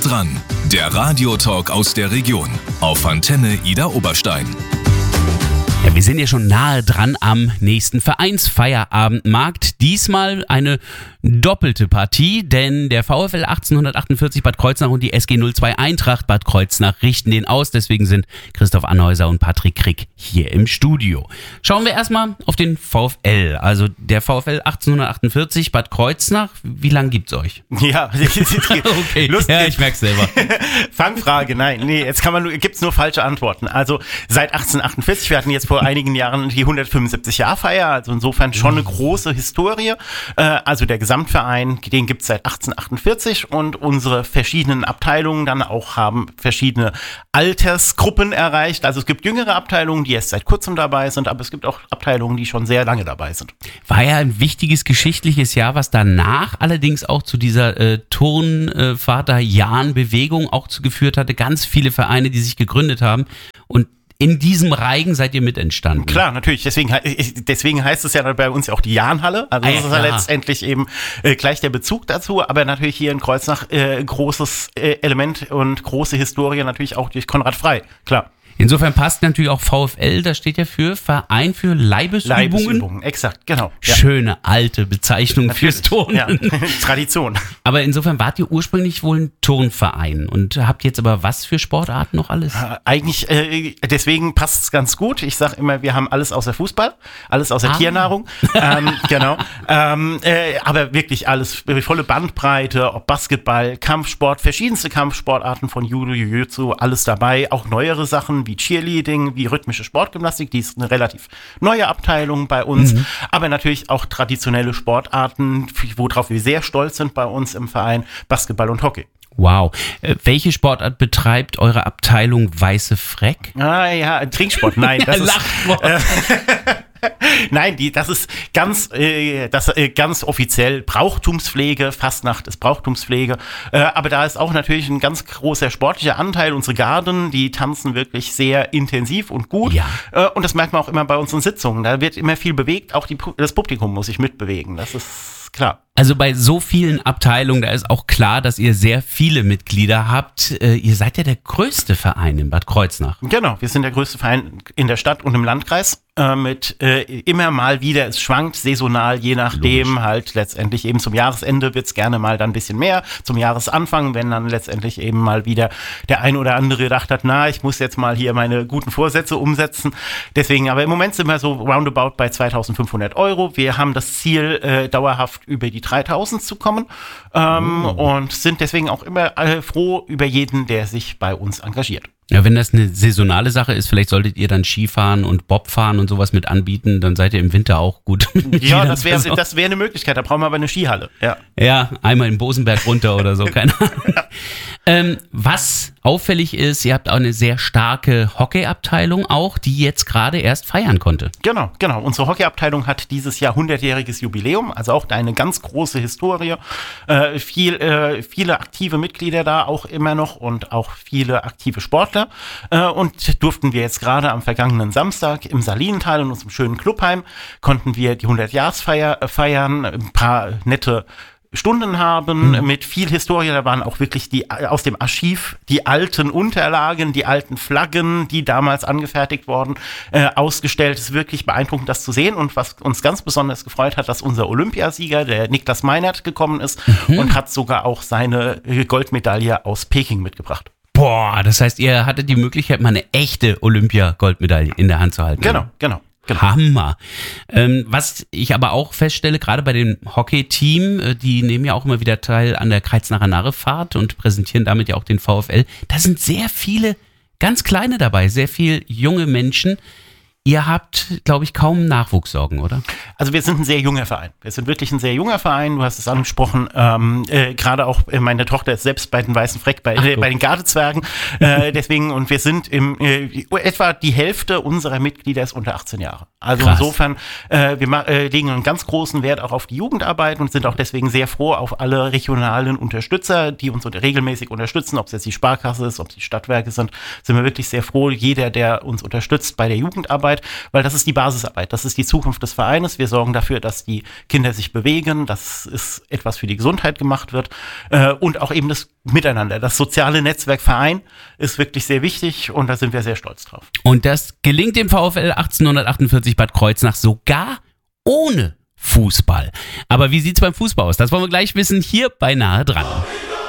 dran, der Radiotalk aus der Region auf Antenne Ida Oberstein. Ja, wir sind ja schon nahe dran am nächsten Vereinsfeierabendmarkt. Diesmal eine doppelte Partie, denn der VfL 1848 Bad Kreuznach und die SG 02 Eintracht Bad Kreuznach richten den aus. Deswegen sind Christoph Anhäuser und Patrick Krick hier im Studio. Schauen wir erstmal auf den VfL. Also der VfL 1848 Bad Kreuznach. Wie lange gibt's euch? Ja, okay. Lustig. Ja, ich merk's selber. Fangfrage, nein, nee, jetzt gibt's nur falsche Antworten. Also seit 1848, wir hatten jetzt vor einigen Jahren die 175-Jahr-Feier, also insofern schon eine große Historie. Also der Gesamtverein, den gibt's seit 1848 und unsere verschiedenen Abteilungen dann auch haben verschiedene Altersgruppen erreicht. Also es gibt jüngere Abteilungen, die erst seit kurzem dabei sind, aber es gibt auch Abteilungen, die schon sehr lange dabei sind. War ja ein wichtiges geschichtliches Jahr, was danach allerdings auch zu dieser Turnvater-Jahn-Bewegung auch geführt hatte. Ganz viele Vereine, die sich gegründet haben und in diesem Reigen seid ihr mit entstanden. Klar, natürlich. Deswegen heißt es ja bei uns ja auch die Jahnhalle. Also das ist ja letztendlich eben gleich der Bezug dazu. Aber natürlich hier in Kreuznach großes Element und große Historie natürlich auch durch Konrad Frey. Klar. Insofern passt natürlich auch VfL, das steht ja für Verein für Leibesübungen. Leibesübungen, exakt, genau. Ja. Schöne alte Bezeichnung natürlich. Fürs Turnen. Ja. Tradition. Aber insofern wart ihr ursprünglich wohl ein Turnverein und habt jetzt aber was für Sportarten noch alles? Eigentlich, deswegen passt es ganz gut. Ich sage immer, wir haben alles außer Fußball, alles außer Tiernahrung. Genau. Aber wirklich alles, volle Bandbreite, ob Basketball, Kampfsport, verschiedenste Kampfsportarten von Judo, Jiu-Jitsu, alles dabei. Auch neuere Sachen wie Cheerleading, wie rhythmische Sportgymnastik, die ist eine relativ neue Abteilung bei uns, aber natürlich auch traditionelle Sportarten, worauf wir sehr stolz sind bei uns im Verein, Basketball und Hockey. Wow. Welche Sportart betreibt eure Abteilung Weiße Freck? Ja, Trinksport, nein. Das ist, nein, das ist ganz offiziell Brauchtumspflege, Fastnacht ist Brauchtumspflege, aber da ist auch natürlich ein ganz großer sportlicher Anteil. Unsere Garden, die tanzen wirklich sehr intensiv und gut, und das merkt man auch immer bei unseren Sitzungen. Da wird immer viel bewegt, auch das Publikum muss sich mitbewegen, das ist klar. Also bei so vielen Abteilungen, da ist auch klar, dass ihr sehr viele Mitglieder habt. Ihr seid ja der größte Verein in Bad Kreuznach. Genau, wir sind der größte Verein in der Stadt und im Landkreis. Mit immer mal wieder, es schwankt saisonal, je nachdem halt letztendlich eben zum Jahresende wird's gerne mal dann ein bisschen mehr, zum Jahresanfang, wenn dann letztendlich eben mal wieder der ein oder andere gedacht hat, ich muss jetzt mal hier meine guten Vorsätze umsetzen. Deswegen, aber im Moment sind wir so roundabout bei 2.500 €. Wir haben das Ziel, dauerhaft über die 3.000 zu kommen, und sind deswegen auch immer froh über jeden, der sich bei uns engagiert. Ja, wenn das eine saisonale Sache ist, vielleicht solltet ihr dann Skifahren und Bobfahren und sowas mit anbieten, dann seid ihr im Winter auch gut. Ja, das wäre eine Möglichkeit, da brauchen wir aber eine Skihalle. Ja, einmal in Bosenberg runter oder so, keine Ahnung. Was auffällig ist, ihr habt auch eine sehr starke Hockeyabteilung auch, die jetzt gerade erst feiern konnte. Genau. Unsere Hockeyabteilung hat dieses Jahr 100-jähriges Jubiläum, also auch eine ganz große Historie. Viele aktive Mitglieder da auch immer noch und auch viele aktive Sportler. Und durften wir jetzt gerade am vergangenen Samstag im Salinental in unserem schönen Clubheim, konnten wir die 100-Jahresfeier feiern, ein paar nette Stunden haben mit viel Historie. Da waren auch wirklich aus dem Archiv die alten Unterlagen, die alten Flaggen, die damals angefertigt wurden, ausgestellt. Es ist wirklich beeindruckend, das zu sehen. Und was uns ganz besonders gefreut hat, dass unser Olympiasieger, der Niklas Meinert, gekommen ist und hat sogar auch seine Goldmedaille aus Peking mitgebracht. Boah, das heißt, ihr hattet die Möglichkeit, mal eine echte Olympia-Goldmedaille in der Hand zu halten. Genau. Hammer. Was ich aber auch feststelle, gerade bei dem Hockey-Team, die nehmen ja auch immer wieder teil an der Kreuznacher Narrefahrt und präsentieren damit ja auch den VfL. Da sind sehr viele ganz kleine dabei, sehr viele junge Menschen. Ihr habt, glaube ich, kaum Nachwuchssorgen, oder? Also wir sind ein sehr junger Verein. Wir sind wirklich ein sehr junger Verein. Du hast es angesprochen. Gerade auch meine Tochter ist selbst bei den Weißen Freck, bei den Gardezwergen. Deswegen, und wir sind etwa die Hälfte unserer Mitglieder ist unter 18 Jahre. Also krass. Insofern, wir legen einen ganz großen Wert auch auf die Jugendarbeit und sind auch deswegen sehr froh auf alle regionalen Unterstützer, die uns regelmäßig unterstützen. Ob es jetzt die Sparkasse ist, ob es die Stadtwerke sind wir wirklich sehr froh. Jeder, der uns unterstützt bei der Jugendarbeit. Jugendarbeit, weil das ist die Basisarbeit, das ist die Zukunft des Vereines. Wir sorgen dafür, dass die Kinder sich bewegen, dass es etwas für die Gesundheit gemacht wird und auch eben das Miteinander. Das soziale Netzwerk Verein ist wirklich sehr wichtig und da sind wir sehr stolz drauf. Und das gelingt dem VfL 1848 Bad Kreuznach sogar ohne Fußball. Aber wie sieht's beim Fußball aus? Das wollen wir gleich wissen, hier bei Nahe dran.